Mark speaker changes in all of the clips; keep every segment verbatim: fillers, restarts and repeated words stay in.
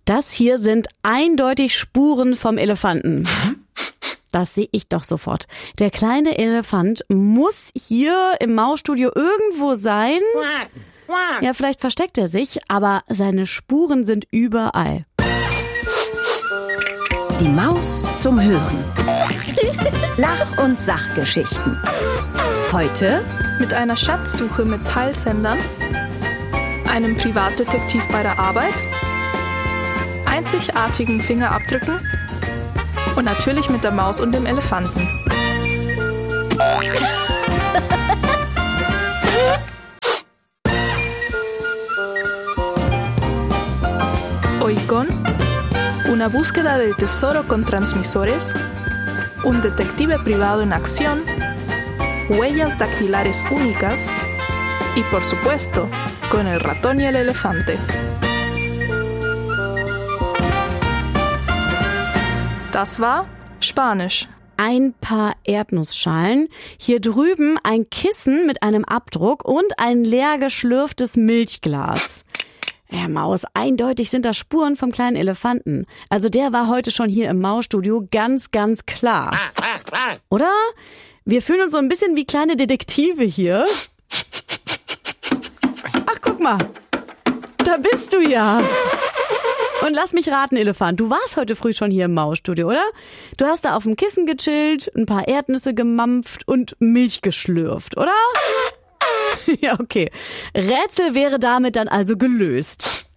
Speaker 1: Das hier sind eindeutig Spuren vom Elefanten. Das sehe ich doch sofort. Der kleine Elefant muss hier im Mausstudio irgendwo sein. Ja, vielleicht versteckt er sich, aber seine Spuren sind überall.
Speaker 2: Die Maus zum Hören. Lach- und Sachgeschichten. Heute
Speaker 3: mit einer Schatzsuche mit Peilsendern, einem Privatdetektiv bei der Arbeit, einzigartigen Fingerabdrücken und natürlich mit der Maus und dem Elefanten. Hoy con una búsqueda del tesoro con transmisores, un detective privado en acción, huellas dactilares únicas y, por supuesto, con el ratón y el elefante. Das war Spanisch.
Speaker 1: Ein paar Erdnussschalen, hier drüben ein Kissen mit einem Abdruck und ein leer geschlürftes Milchglas. Herr Maus, eindeutig sind das Spuren vom kleinen Elefanten. Also der war heute schon hier im Mausstudio, ganz, ganz klar. Oder? Wir fühlen uns so ein bisschen wie kleine Detektive hier. Ach, guck mal. Da bist du ja. Und lass mich raten, Elefant, du warst heute früh schon hier im Mausstudio, oder? Du hast da auf dem Kissen gechillt, ein paar Erdnüsse gemampft und Milch geschlürft, oder? Ja, okay. Rätsel wäre damit dann also gelöst.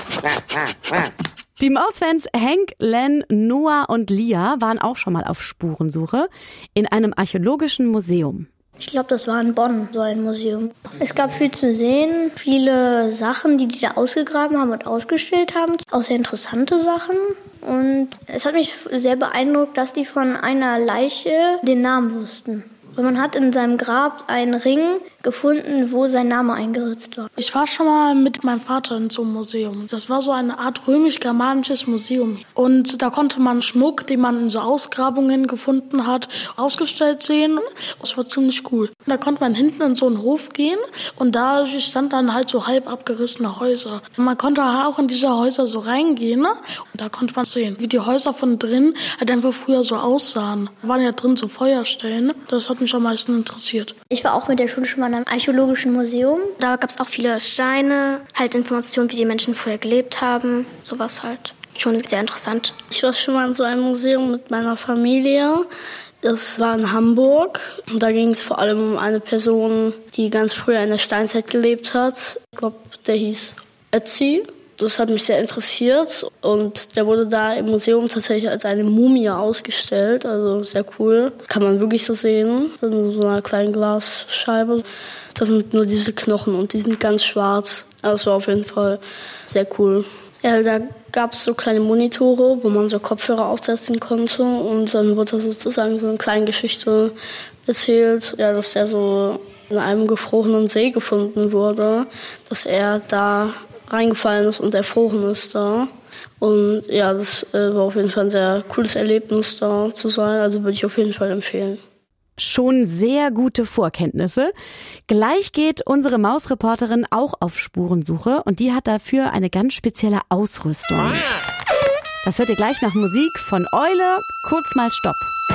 Speaker 1: Die Mausfans Hank, Len, Noah und Lia waren auch schon mal auf Spurensuche in einem archäologischen Museum.
Speaker 4: Ich glaube, das war in Bonn, so ein Museum. Es gab viel zu sehen, viele Sachen, die die da ausgegraben haben und ausgestellt haben, auch sehr interessante Sachen. Und es hat mich sehr beeindruckt, dass die von einer Leiche den Namen wussten. Und man hat in seinem Grab einen Ring gefunden, wo sein Name eingeritzt war.
Speaker 5: Ich war schon mal mit meinem Vater in so einem Museum. Das war so eine Art römisch-germanisches Museum. Und da konnte man Schmuck, den man in so Ausgrabungen gefunden hat, ausgestellt sehen. Das war ziemlich cool. Da konnte man hinten in so einen Hof gehen und da stand dann halt so halb abgerissene Häuser. Und man konnte auch in diese Häuser so reingehen, ne? Und da konnte man sehen, wie die Häuser von drin halt einfach früher so aussahen. Da waren ja drin so Feuerstellen. Das hat mich am meisten interessiert.
Speaker 4: Ich war auch mit der Schule schon mal in einem archäologischen Museum. Da gab es auch viele Steine, halt Informationen, wie die Menschen vorher gelebt haben. Sowas halt. Schon sehr interessant.
Speaker 6: Ich war schon mal in so einem Museum mit meiner Familie. Das war in Hamburg. Und da ging es vor allem um eine Person, die ganz früher in der Steinzeit gelebt hat. Ich glaube, der hieß Ötzi. Das hat mich sehr interessiert und der wurde da im Museum tatsächlich als eine Mumie ausgestellt, also sehr cool. Kann man wirklich so sehen, in so einer kleinen Glasscheibe. Das sind nur diese Knochen und die sind ganz schwarz. Aber es war auf jeden Fall sehr cool. Ja, da gab es so kleine Monitore, wo man so Kopfhörer aufsetzen konnte und dann wurde da sozusagen so eine kleine Geschichte erzählt, ja, dass der so in einem gefrorenen See gefunden wurde, dass er da reingefallen ist und erfroren ist da. Und ja, das äh, war auf jeden Fall ein sehr cooles Erlebnis, da zu sein. Also würde ich auf jeden Fall empfehlen.
Speaker 1: Schon sehr gute Vorkenntnisse. Gleich geht unsere Mausreporterin auch auf Spurensuche und die hat dafür eine ganz spezielle Ausrüstung. Das hört ihr gleich nach Musik von Eule. Kurz mal Stopp.